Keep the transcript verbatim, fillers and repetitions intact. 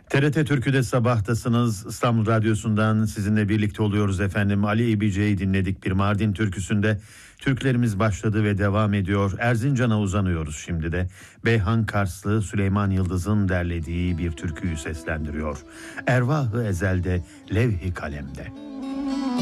T R T Türkü'de sabahtasınız. İstanbul Radyosu'ndan sizinle birlikte oluyoruz efendim. Ali İbice'yi dinledik bir Mardin türküsünde. Türkülerimiz başladı ve devam ediyor. Erzincan'a uzanıyoruz şimdi de. Beyhan Karslı Süleyman Yıldız'ın derlediği bir türküyü seslendiriyor. Ervah-ı Ezel'de, Levh-i Kalem'de.